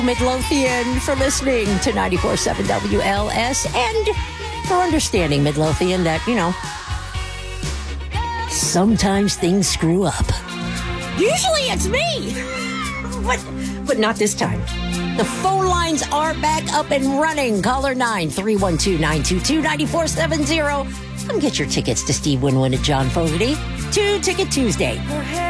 Midlothian, for listening to 94.7 WLS and for understanding, Midlothian, that, sometimes things screw up. Usually it's me, but not this time. The phone lines are back up and running. Caller 9-312-922-9470. Come get your tickets to Steve Winwood and John Fogerty to Ticket Tuesday.